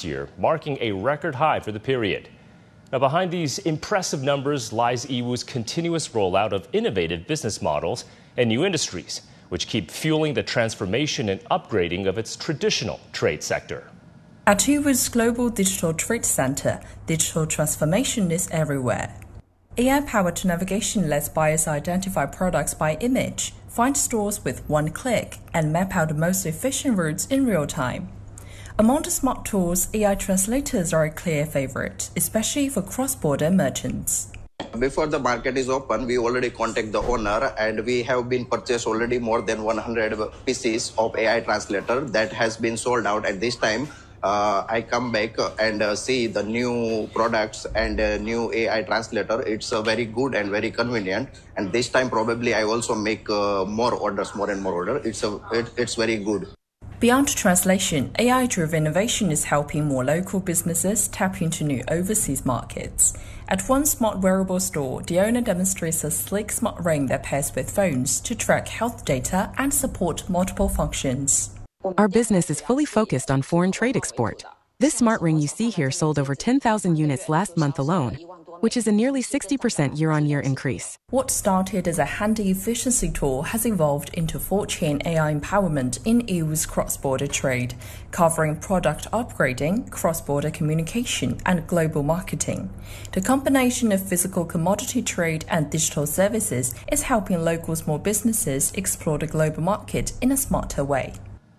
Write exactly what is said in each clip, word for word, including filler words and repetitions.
last year, marking a record high for the period. Now, behind these impressive numbers lies E Wu's continuous rollout of innovative business models and new industries, which keep fueling the transformation and upgrading of its traditional trade sector. At E Wu's Global Digital Trade Center, digital transformation is everywhere. A I-powered navigation lets buyers identify products by image, find stores with one click, and map out the most efficient routes in real time. Among the smart tools, A I translators are a clear favorite, especially for cross-border merchants. Before the market is open, we already contact the owner, and we have been purchased already more than one hundred pieces of A I translator that has been sold out at this time. Uh, I come back and uh, see the new products and uh, new A I translator. It's uh, very good and very convenient. And this time probably I also make uh, more orders, more and more orders. It's, a, it, it's very good. Beyond translation, A I-driven innovation is helping more local businesses tap into new overseas markets. At one smart wearable store, the owner demonstrates a sleek smart ring that pairs with phones to track health data and support multiple functions. Our business is fully focused on foreign trade export. This smart ring you see here sold over ten thousand units last month alone, which is a nearly sixty percent year-on-year increase. What started as a handy efficiency tool has evolved into full-chain A I empowerment in E Wu's cross-border trade, covering product upgrading, cross-border communication, and global marketing. The combination of physical commodity trade and digital services is helping local small businesses explore the global market in a smarter way.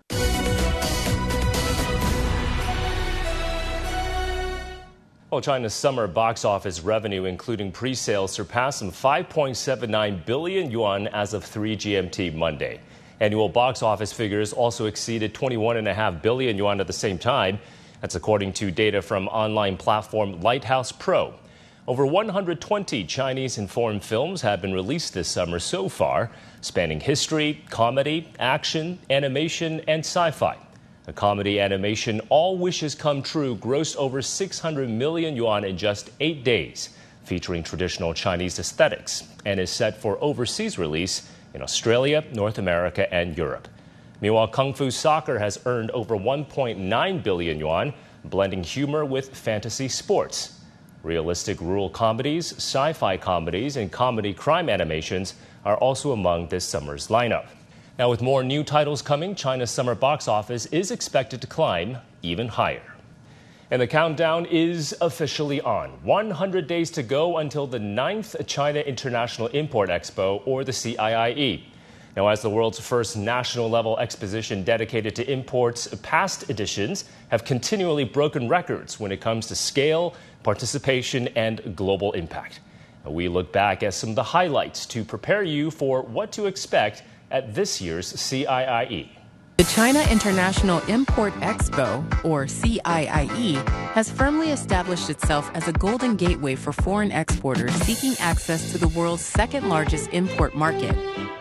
Well, China's summer box office revenue, including pre-sales, surpassed some five point seven nine billion yuan as of three G M T Monday. Annual box office figures also exceeded twenty-one point five billion yuan at the same time. That's according to data from online platform Lighthouse Pro. Over one hundred twenty Chinese and foreign films have been released this summer so far, spanning history, comedy, action, animation, and sci-fi. The comedy animation All Wishes Come True grossed over six hundred million yuan in just eight days, featuring traditional Chinese aesthetics, and is set for overseas release in Australia, North America, and Europe. Meanwhile, Kung Fu Soccer has earned over one point nine billion yuan, blending humor with fantasy sports. Realistic rural comedies, sci-fi comedies, and comedy crime animations are also among this summer's lineup. Now, with more new titles coming, China's summer box office is expected to climb even higher. And the countdown is officially on. one hundred days to go until the ninth China International Import Expo, or the C I I E. Now, as the world's first national-level exposition dedicated to imports, past editions have continually broken records when it comes to scale, participation, and global impact. Now, we look back at some of the highlights to prepare you for what to expect at this year's C I I E. The China International Import Expo, or C I I E, has firmly established itself as a golden gateway for foreign exporters seeking access to the world's second-largest import market.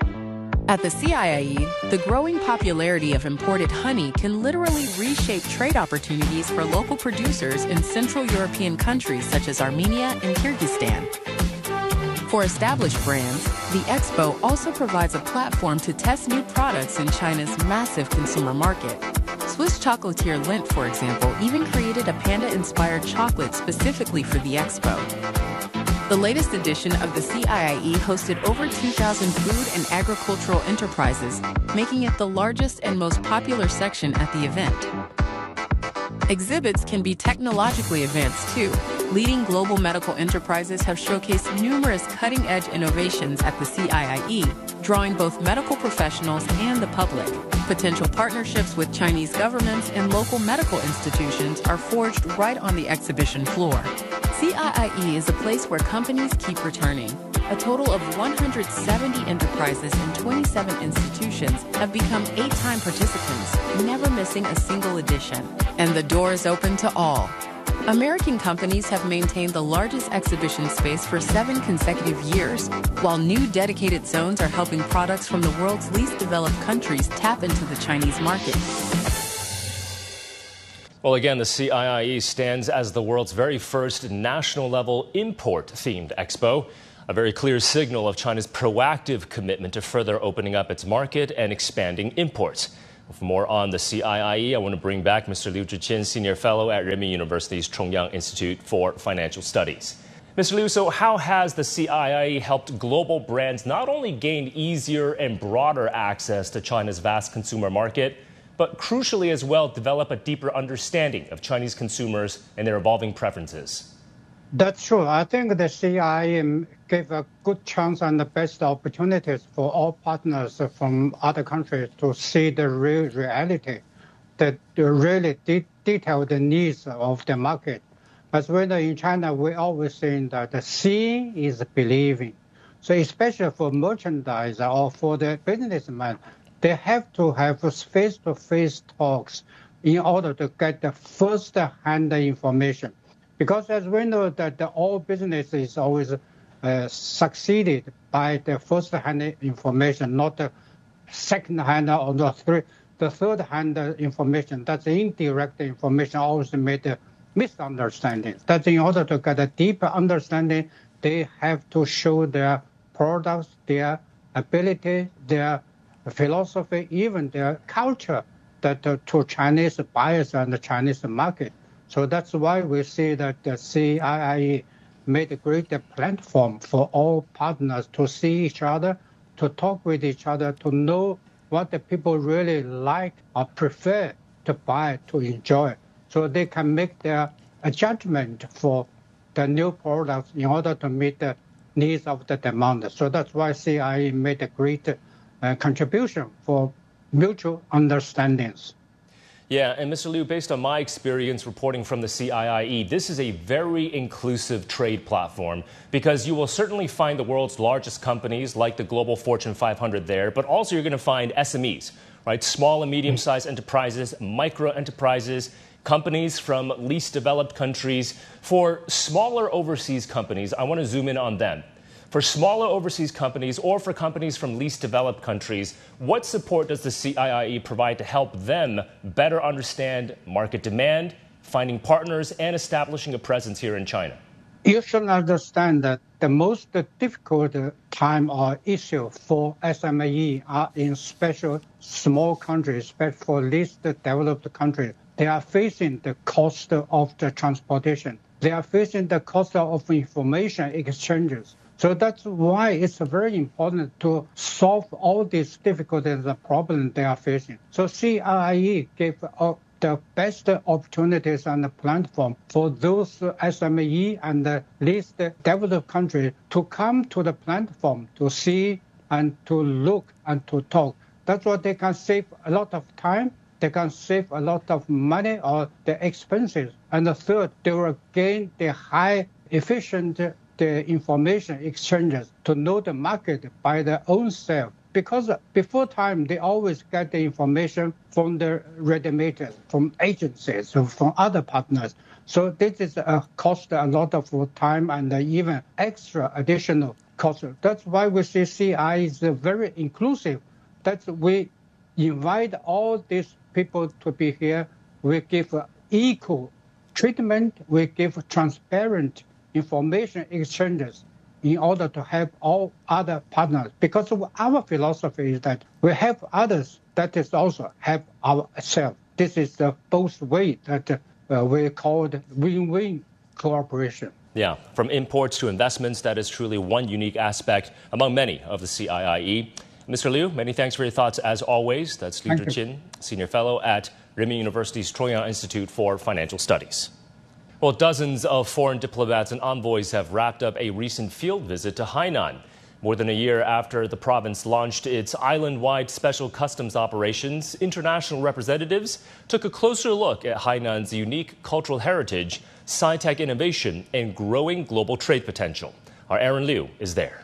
At the C I I E, the growing popularity of imported honey can literally reshape trade opportunities for local producers in Central European countries such as Armenia and Kyrgyzstan. For established brands, the expo also provides a platform to test new products in China's massive consumer market. Swiss chocolatier Lindt, for example, even created a panda-inspired chocolate specifically for the expo. The latest edition of the C I I E hosted over two thousand food and agricultural enterprises, making it the largest and most popular section at the event. Exhibits can be technologically advanced, too. Leading global medical enterprises have showcased numerous cutting-edge innovations at the C I I E, drawing both medical professionals and the public. Potential partnerships with Chinese governments and local medical institutions are forged right on the exhibition floor. C I I E is a place where companies keep returning. A total of one hundred seventy enterprises and twenty-seven institutions have become eight-time participants, never missing a single edition. And the door is open to all. American companies have maintained the largest exhibition space for seven consecutive years, while new dedicated zones are helping products from the world's least developed countries tap into the Chinese market. Well, again, the C I I E stands as the world's very first national-level import-themed expo, a very clear signal of China's proactive commitment to further opening up its market and expanding imports. For more on the C I I E, I want to bring back Mister Liu Zhiqian, Senior Fellow at Renmin University's Chongyang Institute for Financial Studies. Mister Liu, so how has the C I I E helped global brands not only gain easier and broader access to China's vast consumer market, but crucially as well develop a deeper understanding of Chinese consumers and their evolving preferences? That's true. I think the C I I E gave a good chance and the best opportunities for all partners from other countries to see the real reality, the, the really de- detailed needs of the market. As we know in China, we always say that the seeing is believing. So especially for merchandise or for the businessman, they have to have face-to-face talks in order to get the first-hand information. Because as we know that the, all business is always uh, succeeded by the first-hand information, not the second-hand or the, third, the third-hand information. That's indirect information always made a misunderstanding. That in order to get a deeper understanding, they have to show their products, their ability, their philosophy, even their culture that uh, to Chinese buyers and the Chinese market. So that's why we see that the C I I E made a great platform for all partners to see each other, to talk with each other, to know what the people really like or prefer to buy, to enjoy. So they can make their a judgment for the new products in order to meet the needs of the demand. So that's why C I I E made a great uh, contribution for mutual understandings. Yeah, and Mister Liu, based on my experience reporting from the C I I E, this is a very inclusive trade platform because you will certainly find the world's largest companies like the global Fortune five hundred there, but also you're going to find S M Es, right? Small and medium-sized enterprises, micro enterprises, companies from least developed countries. For smaller overseas companies, I want to zoom in on them. For smaller overseas companies or for companies from least developed countries, what support does the C I I E provide to help them better understand market demand, finding partners, and establishing a presence here in China? You should understand that the most difficult time or issue for S M E are in special small countries, especially for least developed countries. They are facing the cost of the transportation. They are facing the cost of information exchanges. So that's why it's very important to solve all these difficulties and problems they are facing. So C I I E gave uh, the best opportunities and the platform for those S M E and the least developed countries to come to the platform to see and to look and to talk. That's why they can save a lot of time. They can save a lot of money or the expenses. And the third, they will gain the high efficient the information exchanges to know the market by their own self. Because before time, they always get the information from the ready-made, from agencies, from other partners. So this is a cost a lot of time and even extra additional cost. That's why we see C I is very inclusive. That we invite all these people to be here. We give equal treatment. We give transparent information exchanges in order to help all other partners. Because of our philosophy is that we help others, that is also help ourselves. This is the both way that uh, we call it win-win cooperation. Yeah, from imports to investments, that is truly one unique aspect among many of the C I I E. Mister Liu, many thanks for your thoughts as always. That's Liu Zhiqian, Senior Fellow at Renmin University's Chongyang Institute for Financial Studies. Well, dozens of foreign diplomats and envoys have wrapped up a recent field visit to Hainan. More than a year after the province launched its island-wide special customs operations, international representatives took a closer look at Hainan's unique cultural heritage, sci-tech innovation, and growing global trade potential. Our Aaron Liu is there.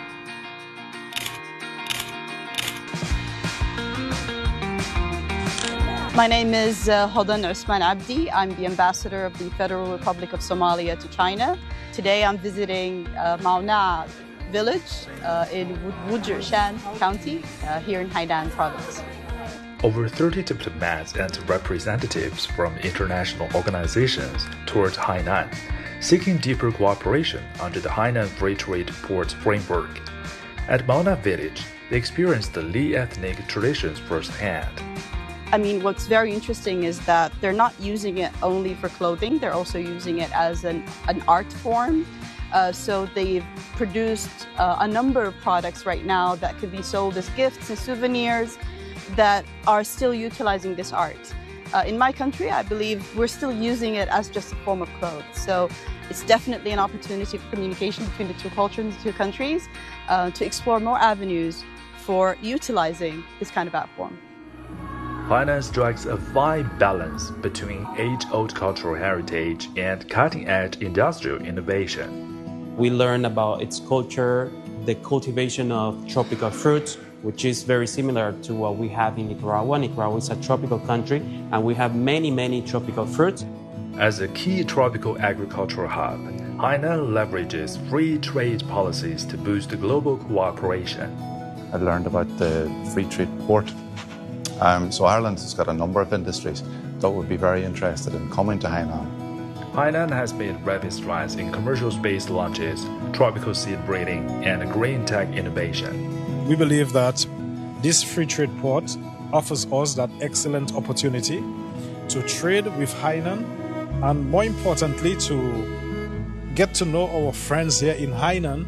My name is uh, Hodan Osman Abdi. I'm the ambassador of the Federal Republic of Somalia to China. Today I'm visiting uh, Mauna village uh, in Wuzhishan County uh, here in Hainan province. Over thirty diplomats and representatives from international organizations toured Hainan, seeking deeper cooperation under the Hainan Free Trade Port framework. At Mauna village, they experienced the Li ethnic traditions firsthand. I mean, what's very interesting is that they're not using it only for clothing, they're also using it as an, an art form. Uh, so they've produced uh, a number of products right now that could be sold as gifts and souvenirs that are still utilizing this art. Uh, in my country, I believe we're still using it as just a form of clothes. So it's definitely an opportunity for communication between the two cultures and the two countries uh, to explore more avenues for utilizing this kind of art form. Hainan strikes a fine balance between age-old cultural heritage and cutting-edge industrial innovation. We learn about its culture, the cultivation of tropical fruits, which is very similar to what we have in Nicaragua. Nicaragua is a tropical country, and we have many, many tropical fruits. As a key tropical agricultural hub, Hainan leverages free trade policies to boost global cooperation. I learned about the free trade port. Um, so Ireland has got a number of industries that would be very interested in coming to Hainan. Hainan has made rapid strides in commercial space launches, tropical seed breeding, and green tech innovation. We believe that this free trade port offers us that excellent opportunity to trade with Hainan and, more importantly, to get to know our friends here in Hainan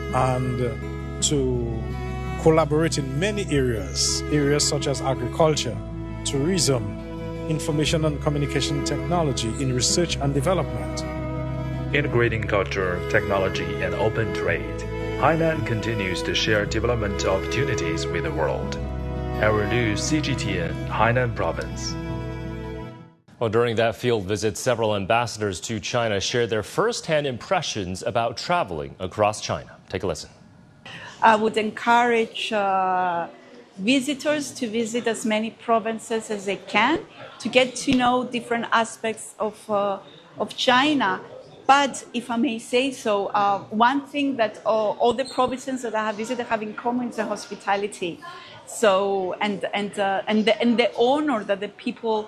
and to collaborate in many areas, areas such as agriculture, tourism, information and communication technology, in research and development. Integrating culture, technology, and open trade, Hainan continues to share development opportunities with the world. Aaron Liu, C G T N, Hainan Province. Well, during that field visit, several ambassadors to China shared their first-hand impressions about traveling across China. Take a listen. I would encourage uh, visitors to visit as many provinces as they can to get to know different aspects of, uh, of China. But if I may say so, uh, one thing that uh, all the provinces that I have visited have in common is the hospitality. So, and, and, uh, and, the, and the honor that the people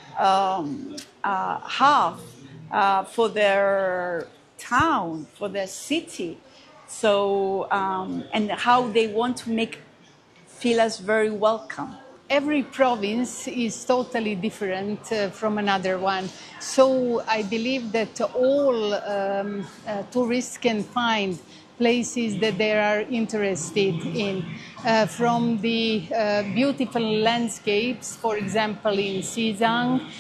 um, uh, have uh, for their town, for their city. So, um, and how they want to make feel us very welcome. Every province is totally different uh, from another one. So I believe that all um, uh, tourists can find places that they are interested in. Uh, from the uh, beautiful landscapes, for example, in Xizang, um,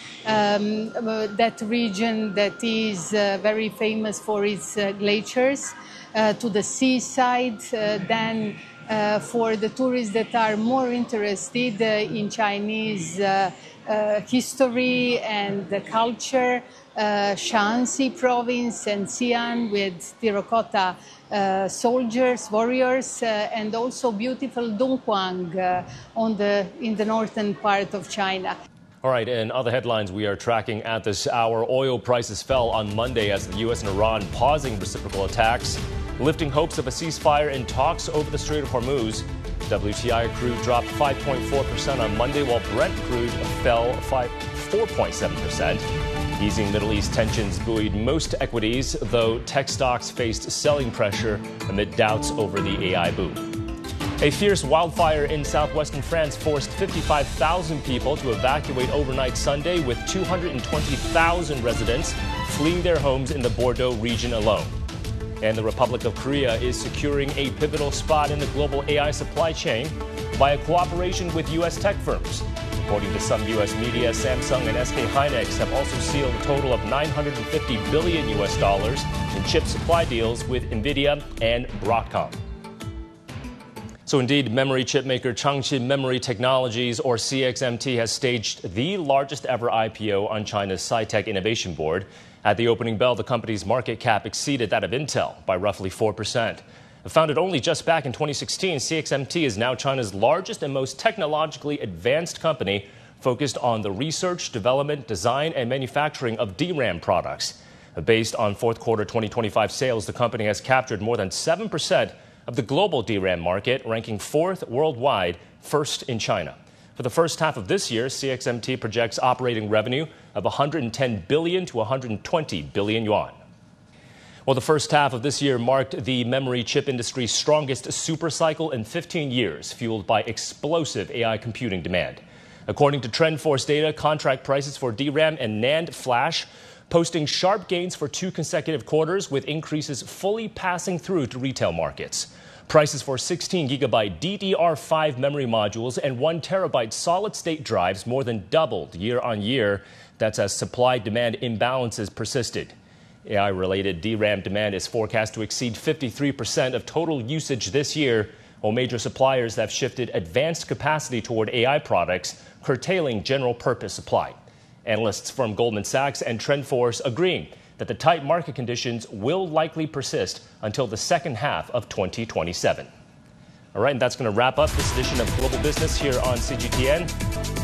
uh, that region that is uh, very famous for its uh, glaciers, uh, to the seaside, uh, then Uh, for the tourists that are more interested uh, in Chinese uh, uh, history and the culture, uh, Shaanxi province and Xi'an with terracotta uh, soldiers, warriors, uh, and also beautiful Dongguan uh, on the, in the northern part of China. All right, in other headlines we are tracking at this hour, oil prices fell on Monday as the U S and Iran pausing reciprocal attacks, lifting hopes of a ceasefire in talks over the Strait of Hormuz. W T I crude dropped five point four percent on Monday, while Brent crude fell four point seven percent. Easing Middle East tensions buoyed most equities, though tech stocks faced selling pressure amid doubts over the A I boom. A fierce wildfire in southwestern France forced fifty-five thousand people to evacuate overnight Sunday, with two hundred twenty thousand residents fleeing their homes in the Bordeaux region alone. And the Republic of Korea is securing a pivotal spot in the global A I supply chain via cooperation with U S tech firms. According to some U S media, Samsung and S K Hynix have also sealed a total of nine hundred fifty billion U S dollars in chip supply deals with NVIDIA and Broadcom. So indeed, memory chip maker Changxin Memory Technologies, or C X M T, has staged the largest ever I P O on China's Sci-Tech Innovation Board. At the opening bell, the company's market cap exceeded that of Intel by roughly four percent. Founded only just back in twenty sixteen, C X M T is now China's largest and most technologically advanced company, focused on the research, development, design, and manufacturing of D RAM products. Based on fourth quarter twenty twenty-five sales, the company has captured more than seven percent of the global D RAM market, ranking fourth worldwide, first in China. For the first half of this year, C X M T projects operating revenue of one hundred ten billion to one hundred twenty billion yuan. Well, the first half of this year marked the memory chip industry's strongest supercycle in fifteen years, fueled by explosive A I computing demand. According to TrendForce data, contract prices for D RAM and NAND flash posting sharp gains for two consecutive quarters, with increases fully passing through to retail markets. Prices for sixteen gigabyte D D R five memory modules and one terabyte solid-state drives more than doubled year on year. That's as supply-demand imbalances persisted. A I-related D RAM demand is forecast to exceed fifty-three percent of total usage this year, while major suppliers have shifted advanced capacity toward A I products, curtailing general-purpose supply. Analysts from Goldman Sachs and TrendForce agreeing that the tight market conditions will likely persist until the second half of twenty twenty-seven. All right, and that's going to wrap up this edition of Global Business here on C G T N.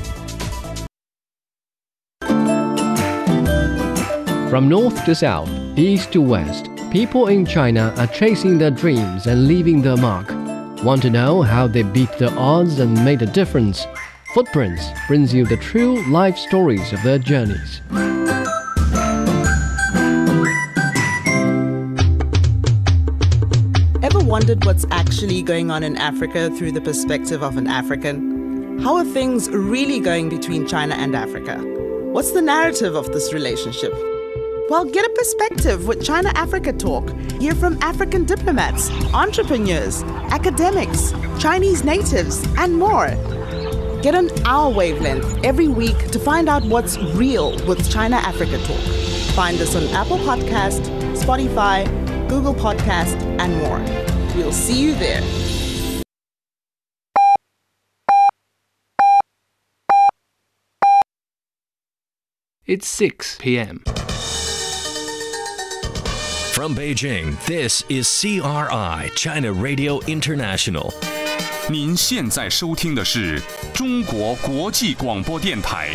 From north to south, east to west, people in China are chasing their dreams and leaving their mark. Want to know how they beat the odds and made a difference? Footprints brings you the true life stories of their journeys. Ever wondered what's actually going on in Africa through the perspective of an African? How are things really going between China and Africa? What's the narrative of this relationship? Well, get a perspective with China Africa Talk. Hear from African diplomats, entrepreneurs, academics, Chinese natives, and more. Get on our wavelength every week to find out what's real with China Africa Talk. Find us on Apple Podcast, Spotify, Google Podcast, and more. We'll see you there. It's six p.m. From Beijing, this is C R I, China Radio International. 您现在收听的是中国国际广播电台。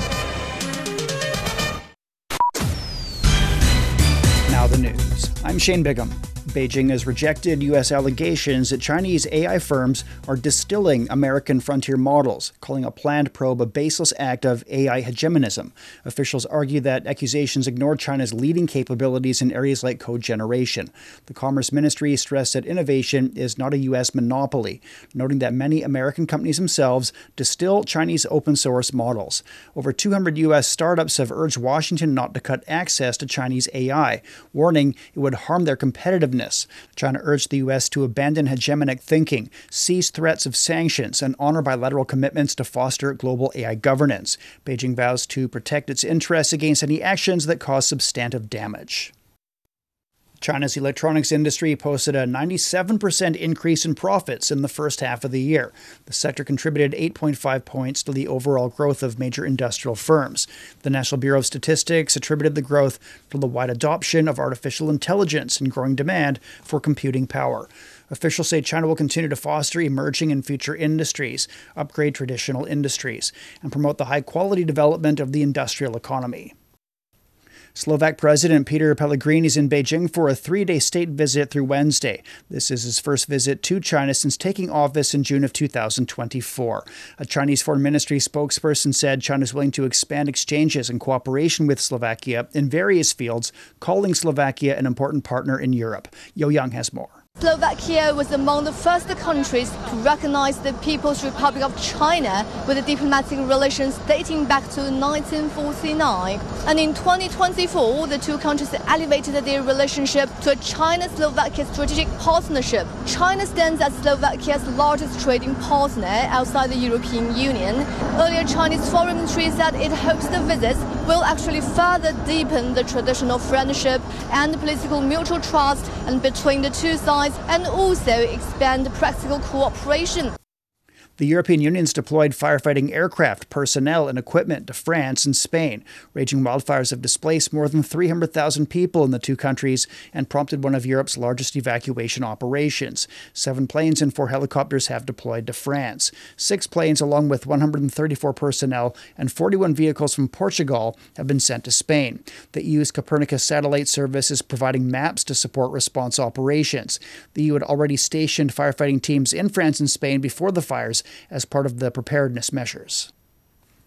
Now the news. I'm Shane Bigham. Beijing has rejected U S allegations that Chinese A I firms are distilling American frontier models, calling a planned probe a baseless act of A I hegemonism. Officials argue that accusations ignore China's leading capabilities in areas like code generation. The Commerce Ministry stressed that innovation is not a U S monopoly, noting that many American companies themselves distill Chinese open-source models. Over two hundred U S startups have urged Washington not to cut access to Chinese A I, warning it would harm their competitiveness. China urged the U S to abandon hegemonic thinking, cease threats of sanctions, and honor bilateral commitments to foster global A I governance. Beijing vows to protect its interests against any actions that cause substantive damage. China's electronics industry posted a ninety-seven percent increase in profits in the first half of the year. The sector contributed eight point five points to the overall growth of major industrial firms. The National Bureau of Statistics attributed the growth to the wide adoption of artificial intelligence and growing demand for computing power. Officials say China will continue to foster emerging and future industries, upgrade traditional industries, and promote the high-quality development of the industrial economy. Slovak President Peter Pellegrini is in Beijing for a three-day state visit through Wednesday. This is his first visit to China since taking office in June of two thousand twenty-four. A Chinese Foreign Ministry spokesperson said China is willing to expand exchanges and cooperation with Slovakia in various fields, calling Slovakia an important partner in Europe. Yo Young has more. Slovakia was among the first countries to recognize the People's Republic of China with diplomatic relations dating back to nineteen forty-nine. And in twenty twenty-four, the two countries elevated their relationship to a China-Slovakia strategic partnership. China stands as Slovakia's largest trading partner outside the European Union. Earlier, Chinese Foreign Ministry said it hopes the visits will actually further deepen the traditional friendship and political mutual trust and between the two sides, and also expand practical cooperation. The European Union's deployed firefighting aircraft, personnel, and equipment to France and Spain. Raging wildfires have displaced more than three hundred thousand people in the two countries and prompted one of Europe's largest evacuation operations. Seven planes and four helicopters have deployed to France. Six planes, along with one hundred thirty-four personnel and forty-one vehicles from Portugal, have been sent to Spain. The E U's Copernicus satellite service is providing maps to support response operations. The E U had already stationed firefighting teams in France and Spain before the fires as part of the preparedness measures.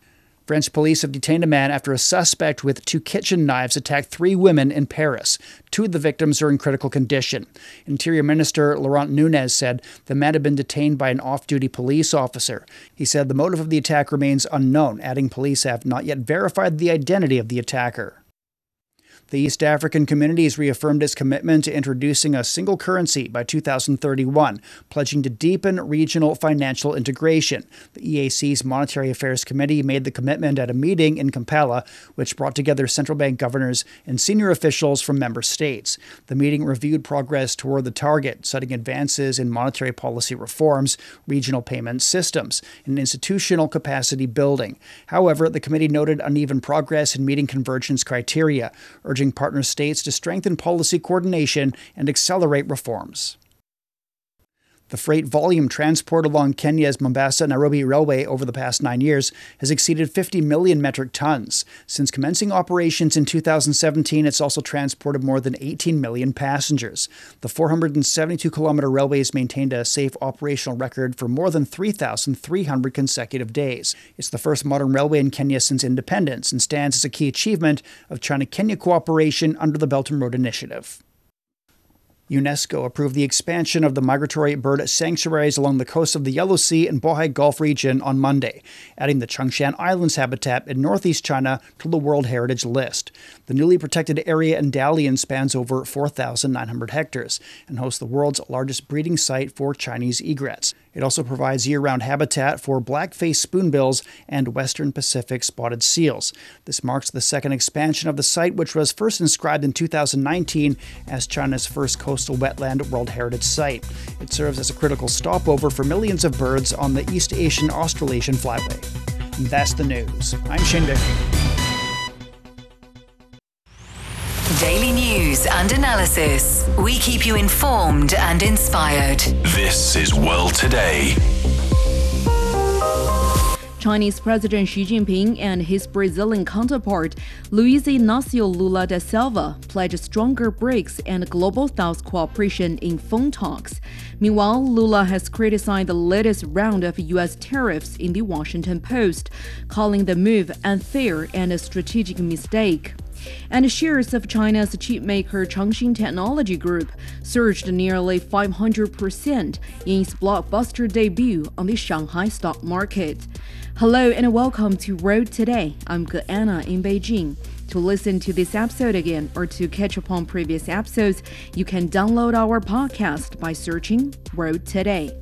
French police have detained a man after a suspect with two kitchen knives attacked three women in Paris. Two of the victims are in critical condition. Interior Minister Laurent Nunez said the man had been detained by an off-duty police officer. He said the motive of the attack remains unknown, adding police have not yet verified the identity of the attacker. The East African Community has reaffirmed its commitment to introducing a single currency by two thousand thirty-one, pledging to deepen regional financial integration. The E A C's Monetary Affairs Committee made the commitment at a meeting in Kampala, which brought together central bank governors and senior officials from member states. The meeting reviewed progress toward the target, citing advances in monetary policy reforms, regional payment systems, and institutional capacity building. However, the committee noted uneven progress in meeting convergence criteria, urging partner states to strengthen policy coordination and accelerate reforms. The freight volume transport along Kenya's Mombasa-Nairobi Railway over the past nine years has exceeded fifty million metric tons. Since commencing operations in two thousand seventeen, it's also transported more than eighteen million passengers. The four hundred seventy-two kilometer railway has maintained a safe operational record for more than three thousand three hundred consecutive days. It's the first modern railway in Kenya since independence and stands as a key achievement of China-Kenya cooperation under the Belt and Road Initiative. UNESCO approved the expansion of the migratory bird sanctuaries along the coast of the Yellow Sea and Bohai Gulf region on Monday, adding the Changshan Islands habitat in northeast China to the World Heritage List. The newly protected area in Dalian spans over four thousand nine hundred hectares and hosts the world's largest breeding site for Chinese egrets. It also provides year-round habitat for black-faced spoonbills and western Pacific spotted seals. This marks the second expansion of the site, which was first inscribed in two thousand nineteen as China's first coastal wetland World Heritage Site. It serves as a critical stopover for millions of birds on the East Asian Australasian Flyway. And that's the news. I'm Shane Bickney. Daily news and analysis. We keep you informed and inspired. This is World Today. Chinese President Xi Jinping and his Brazilian counterpart, Luiz Inácio Lula da Silva, pledged stronger BRICS and Global South cooperation in phone talks. Meanwhile, Lula has criticized the latest round of U S tariffs in the Washington Post, calling the move unfair and a strategic mistake. And shares of China's chipmaker Changxin Technology Group surged nearly five hundred percent in its blockbuster debut on the Shanghai stock market. Hello and welcome to Road Today. I'm Anna in Beijing. To listen to this episode again or to catch up on previous episodes, you can download our podcast by searching Road Today.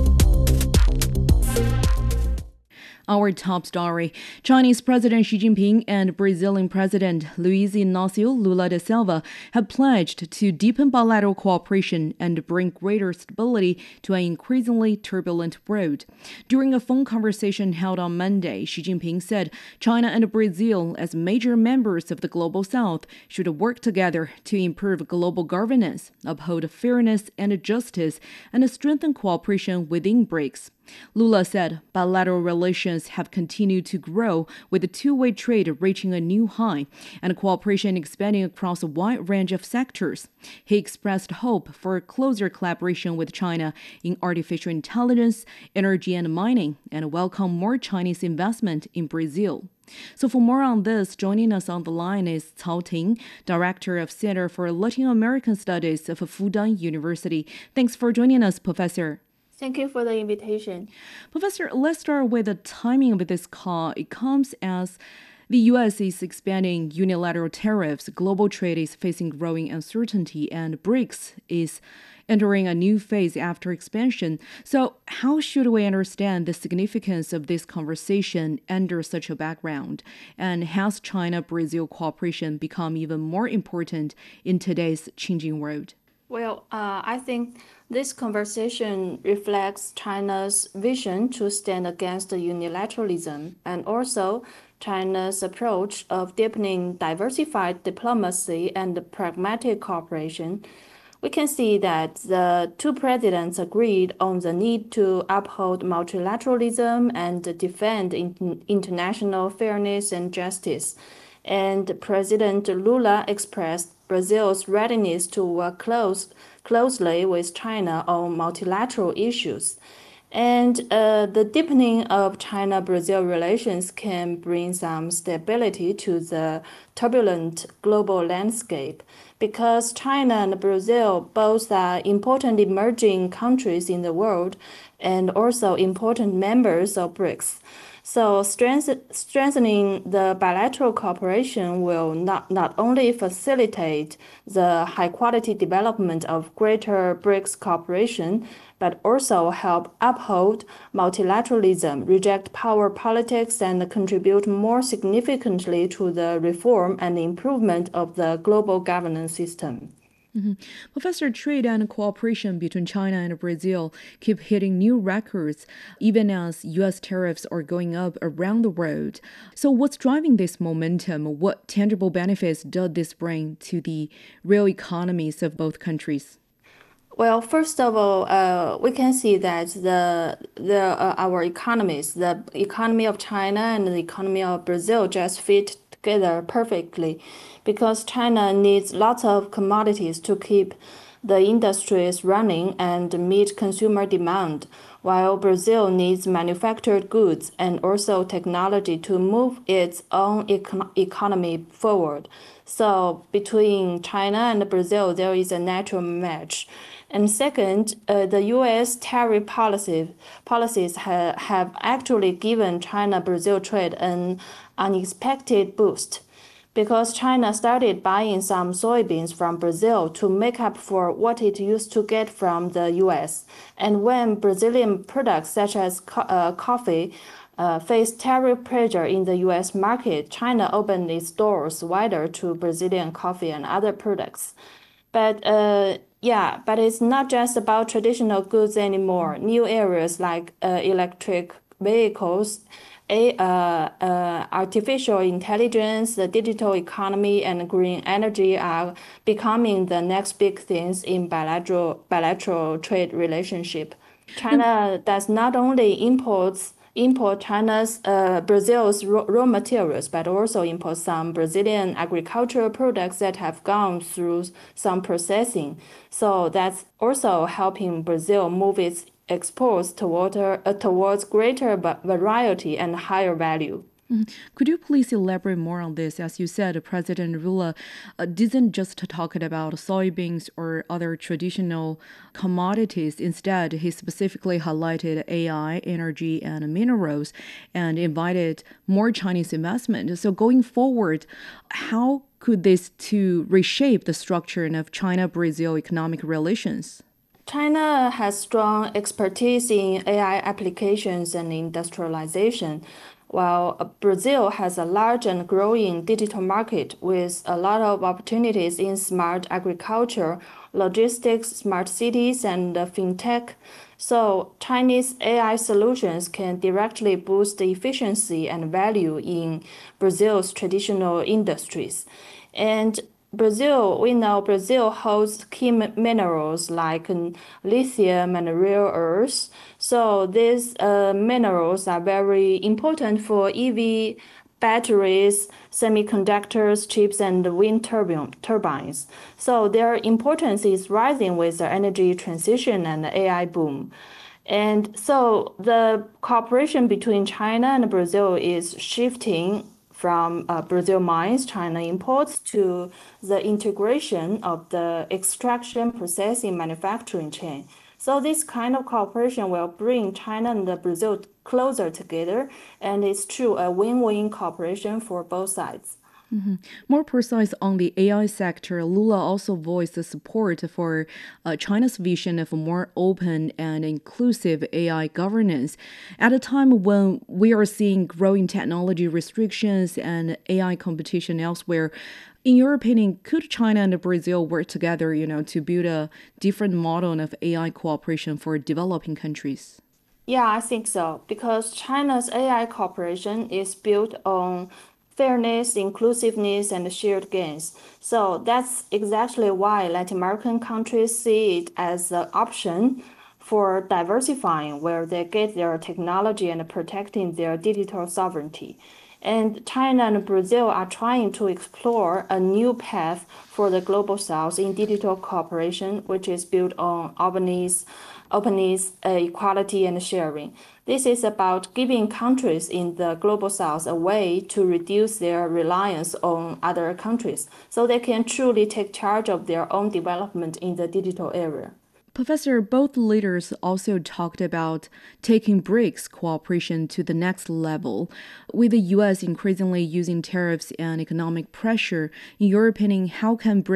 Our top story. Chinese President Xi Jinping and Brazilian President Luiz Inácio Lula da Silva have pledged to deepen bilateral cooperation and bring greater stability to an increasingly turbulent world. During a phone conversation held on Monday, Xi Jinping said China and Brazil, as major members of the Global South, should work together to improve global governance, uphold fairness and justice, and strengthen cooperation within BRICS. Lula said bilateral relations have continued to grow, with the two-way trade reaching a new high and cooperation expanding across a wide range of sectors. He expressed hope for closer collaboration with China in artificial intelligence, energy and mining, and welcomed more Chinese investment in Brazil. So for more on this, joining us on the line is Cao Ting, Director of Center for Latin American Studies of Fudan University. Thanks for joining us, Professor. Thank you for the invitation. Professor, let's start with the timing of this call. It comes as the U S is expanding unilateral tariffs, global trade is facing growing uncertainty, and BRICS is entering a new phase after expansion. So how should we understand the significance of this conversation under such a background? And has China-Brazil cooperation become even more important in today's changing world? Well, uh, I think this conversation reflects China's vision to stand against unilateralism and also China's approach of deepening diversified diplomacy and pragmatic cooperation. We can see that the two presidents agreed on the need to uphold multilateralism and defend in- international fairness and justice. And President Lula expressed Brazil's readiness to work close, closely with China on multilateral issues. And uh, the deepening of China-Brazil relations can bring some stability to the turbulent global landscape, because China and Brazil both are important emerging countries in the world and also important members of BRICS. So strength, strengthening the bilateral cooperation will not, not only facilitate the high-quality development of greater BRICS cooperation, but also help uphold multilateralism, reject power politics, and contribute more significantly to the reform and improvement of the global governance system. Mm-hmm. Professor, trade and cooperation between China and Brazil keep hitting new records, even as U S tariffs are going up around the world. So what's driving this momentum? What tangible benefits does this bring to the real economies of both countries? Well, first of all, uh, we can see that the the uh, our economies, the economy of China and the economy of Brazil, just fit together perfectly, because China needs lots of commodities to keep the industries running and meet consumer demand, while Brazil needs manufactured goods and also technology to move its own econ- economy forward. So between China and Brazil, there is a natural match. And second, uh, the U S tariff policy, policies ha- have actually given China-Brazil trade an unexpected boost, because China started buying some soybeans from Brazil to make up for what it used to get from the U S. And when Brazilian products such as co- uh, coffee uh, faced tariff pressure in the U S market, China opened its doors wider to Brazilian coffee and other products. But uh, yeah, but it's not just about traditional goods anymore. New areas like uh, electric vehicles, a, uh, uh, artificial intelligence, the digital economy, and green energy are becoming the next big things in bilateral bilateral trade relationship. China does not only imports import China's uh, Brazil's raw, raw materials, but also import some Brazilian agricultural products that have gone through some processing. So that's also helping Brazil move its exports toward, uh, towards greater variety and higher value. Mm-hmm. Could you please elaborate more on this? As you said, President Lula uh, didn't just talk about soybeans or other traditional commodities. Instead, he specifically highlighted A I, energy, and minerals, and invited more Chinese investment. So going forward, how could this to reshape the structure of China-Brazil economic relations? China has strong expertise in A I applications and industrialization, while Brazil has a large and growing digital market with a lot of opportunities in smart agriculture, logistics, smart cities, and fintech. So Chinese A I solutions can directly boost the efficiency and value in Brazil's traditional industries. And Brazil, we know Brazil holds key minerals like lithium and rare earths. So these uh, minerals are very important for E V batteries, semiconductors, chips, and wind turbine, turbines. So their importance is rising with the energy transition and the A I boom. And so the cooperation between China and Brazil is shifting from uh, Brazil mines, China imports, to the integration of the extraction, processing, manufacturing chain. So this kind of cooperation will bring China and Brazil closer together, and it's true a win-win cooperation for both sides. Mm-hmm. More precise on the A I sector, Lula also voiced the support for uh, China's vision of a more open and inclusive A I governance at a time when we are seeing growing technology restrictions and A I competition elsewhere. In your opinion, could China and Brazil work together, you know, to build a different model of A I cooperation for developing countries? Yeah, I think so, because China's A I cooperation is built on fairness, inclusiveness, and shared gains. So that's exactly why Latin American countries see it as an option for diversifying where they get their technology and protecting their digital sovereignty. And China and Brazil are trying to explore a new path for the Global South in digital cooperation, which is built on openness, openness, uh, equality, and sharing. This is about giving countries in the Global South a way to reduce their reliance on other countries so they can truly take charge of their own development in the digital area. Professor, both leaders also talked about taking BRICS cooperation to the next level. With the U S increasingly using tariffs and economic pressure, in your opinion, how can BRICS